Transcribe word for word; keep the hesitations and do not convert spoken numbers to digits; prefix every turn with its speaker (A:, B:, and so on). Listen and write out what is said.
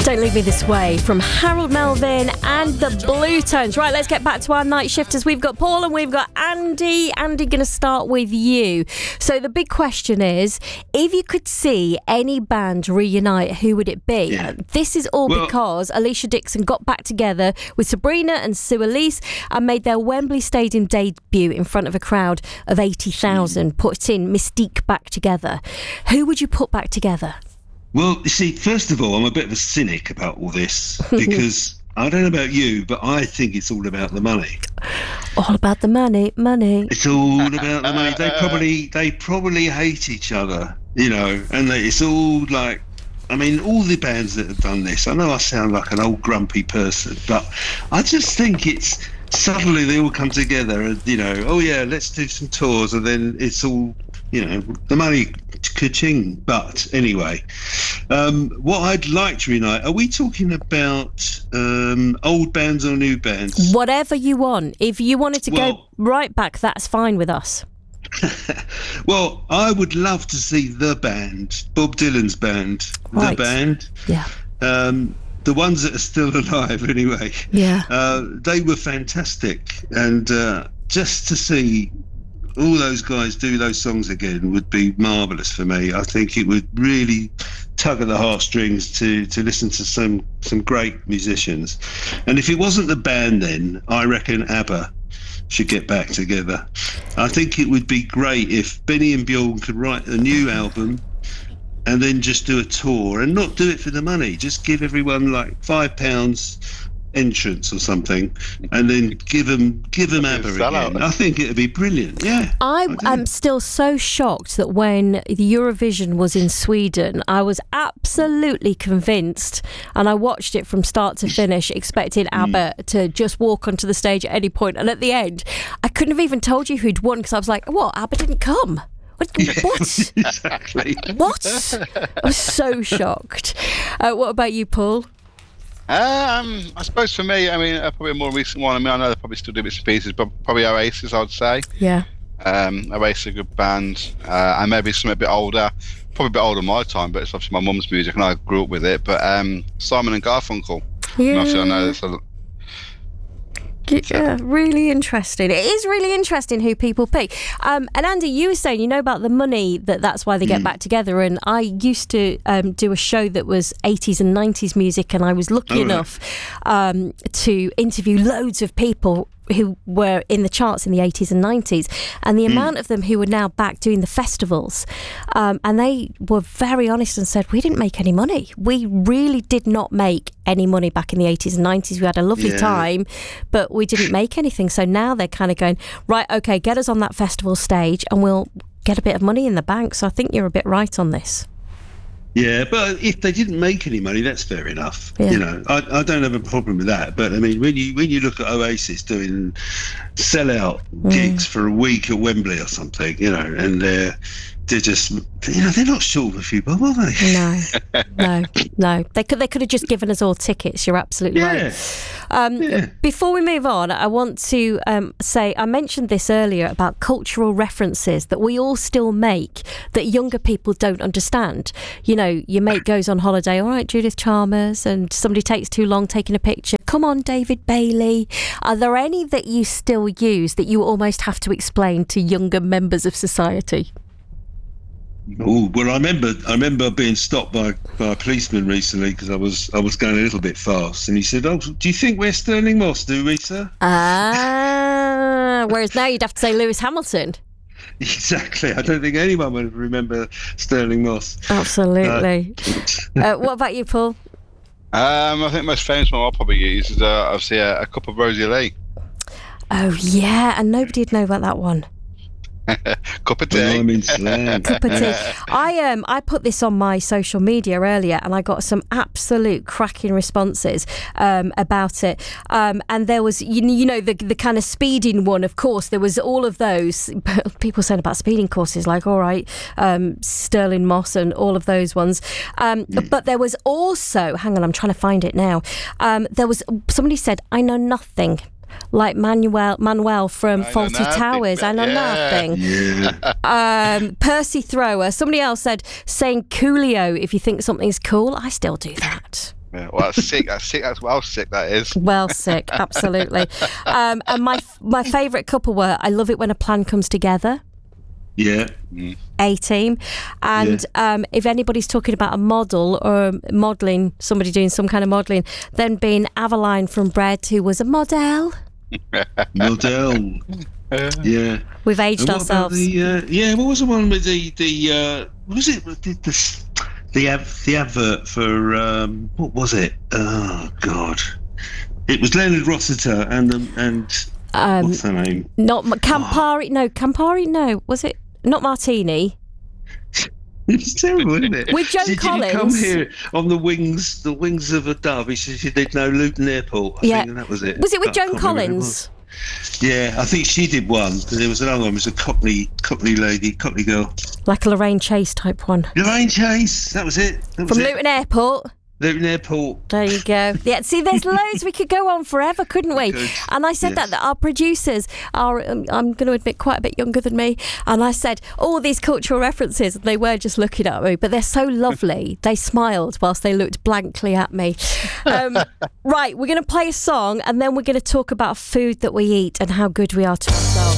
A: Don't Leave Me This Way from Harold Melvin and the Bluetones. Right, let's get back to our night shifters. We've got Paul and we've got Andy. Andy, going to start with you. So the big question is, if you could see any band reunite, who would it be?
B: Yeah.
A: This is all
B: well,
A: because Alicia Dixon got back together with Sabrina and Sue Elise and made their Wembley Stadium debut in front of a crowd of eighty thousand, putting Mystique back together. Who would you put back together?
B: Well, you see, first of all, I'm a bit of a cynic about all this because I don't know about you, but I think it's all about the money.
A: All about the money, money.
B: It's all about the money. They probably they probably hate each other, you know, and they, it's all like, I mean, all the bands that have done this, I know I sound like an old grumpy person, but I just think it's suddenly they all come together and, you know, oh yeah, let's do some tours, and then it's all, you know, the money ka-ching. But anyway, um, what I'd like to reunite, are we talking about um, old bands or new bands?
A: Whatever you want. If you wanted to
B: well,
A: go right back, that's fine with us.
B: Well, I would love to see the band, Bob Dylan's band,
A: right.
B: the band.
A: Yeah.
B: Um, the ones that are still alive anyway.
A: Yeah.
B: Uh, they were fantastic. And uh, just to see all those guys do those songs again would be marvellous for me. I think it would really tug at the heartstrings to to listen to some some great musicians. And if it wasn't the band, then I reckon ABBA should get back together. I think it would be great if Benny and Bjorn could write a new album and then just do a tour and not do it for the money. Just give everyone like five pounds entrance or something, and then give them give them ABBA again. I think it'd be brilliant. Yeah,
A: I am still so shocked that when the Eurovision was in Sweden, I was absolutely convinced, and I watched it from start to finish, expecting ABBA mm. to just walk onto the stage at any point, and at the end, I couldn't have even told you who'd won because I was like, "What? ABBA didn't come." What?
B: Yeah,
A: what?
B: Exactly.
A: What? I was so shocked. Uh, what about you, Paul?
C: Um, I suppose for me, I mean, uh, probably a more recent one. I mean, I know they probably still do bits and pieces, but probably Oasis, I'd say.
A: Yeah.
C: Um, Oasis are a good band, uh, and maybe something a bit older, probably a bit older than my time, but it's obviously my mum's music, and I grew up with it. But um, Simon and Garfunkel.
A: Yeah.
C: And obviously, I know that's a.
A: Yeah, really interesting. It is really interesting who people pick. Um, and Andy, you were saying, you know, about the money, that that's why they get mm. back together. And I used to um, do a show that was eighties and nineties music, and I was lucky oh, enough right. um, to interview loads of people who were in the charts in the eighties and nineties, and the mm. amount of them who are now back doing the festivals, um, and they were very honest and said, we didn't make any money. We really did not make any money back in the eighties and nineties. We had a lovely yeah. time, but we didn't make anything. So now they're kind of going, right, okay, get us on that festival stage and we'll get a bit of money in the bank. So I think you're a bit right on this.
B: Yeah, but if they didn't make any money, that's fair enough.
A: Yeah.
B: You know, I, I don't have a problem with that. But I mean, when you when you look at Oasis doing sellout mm. gigs for a week at Wembley or something, you know, and they're they're just, you know, they're not short of a few bob, are they?
A: No, no, no. They could they could have just given us all tickets. You're absolutely
B: yeah.
A: right. Um,
B: yeah.
A: Before we move on, I want to um, say, I mentioned this earlier about cultural references that we all still make that younger people don't understand. You know, your mate goes on holiday, all right, Judith Chalmers, and somebody takes too long taking a picture. Come on, David Bailey. Are there any that you still use that you almost have to explain to younger members of society?
B: Oh well, I remember. I remember being stopped by, by a policeman recently because I was I was going a little bit fast, and he said, "Oh, do you think we're Stirling Moss, do we, sir?"
A: Ah, whereas now you'd have to say Lewis Hamilton.
B: Exactly. I don't think anyone would remember Stirling Moss.
A: Absolutely. Uh, uh, what about you, Paul?
C: Um, I think the most famous one I'll probably use is uh, obviously a, a cup of Rosie Lee.
A: Oh yeah, and nobody'd know about that one.
C: Cup of tea.
B: Well, I'm in slang.
A: Cup of tea. I um I put this on my social media earlier, and I got some absolute cracking responses um about it. Um and there was you, you know the the kind of speeding one. Of course, there was all of those people saying about speeding courses, like all right, um, Stirling Moss and all of those ones. Um, mm. But there was also, hang on, I'm trying to find it now. Um, there was somebody said, I know nothing. Like Manuel Manuel from
C: I
A: Faulty Towers. I know
C: yeah.
A: nothing.
B: Yeah.
A: Um, Percy Thrower. Somebody else said saying Coolio if you think something's cool. I still do that.
C: Yeah, well, that's sick. That's sick. That's well sick. That is.
A: Well, sick, absolutely. Um, and my my favourite couple were I Love It When a Plan Comes Together.
B: Yeah.
C: Mm.
A: A-Team. And yeah. um, if anybody's talking about a model or modelling, somebody doing some kind of modelling, then being Aveline from Bread, who was a model.
B: Model. Yeah.
A: We've aged ourselves.
B: The, uh, yeah, what was the one with the, the uh, what was it? The, the, the, av- the advert for, um, what was it? Oh, God. It was Leonard Rossiter and, um, and um, what's her name?
A: Not Campari. Oh. No, Campari, no. Was it? Not Martini.
B: It's terrible, isn't it?
A: With Joan
B: she,
A: Collins.
B: Did he come here on the wings, the wings of a dove? He said she did know Luton Airport. I
A: yeah.
B: think that was it.
A: Was it with
B: I
A: Joan Collins?
B: Yeah, I think she did one. There was another one. It was a Cockney, Cockney lady, Cockney girl.
A: Like a Lorraine Chase type one.
B: Lorraine Chase. That was it. That was
A: From
B: it.
A: Luton Airport.
B: Luton Airport.
A: There you go. Yeah, see, there's loads. We could go on forever, couldn't we?
B: Good.
A: And I said yes. that, that our producers are, um, I'm going to admit, quite a bit younger than me. And I said, all these cultural references, they were just looking at me, but they're so lovely. They smiled whilst they looked blankly at me. Um, right, we're going to play a song and then we're going to talk about food that we eat and how good we are to ourselves.